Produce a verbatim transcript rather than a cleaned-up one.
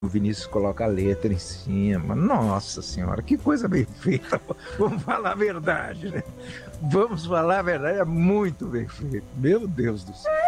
o Vinícius coloca a letra em cima. Nossa senhora, que coisa bem feita. Vamos falar a verdade, né? Vamos falar a verdade, é muito bem feito. Meu Deus do céu.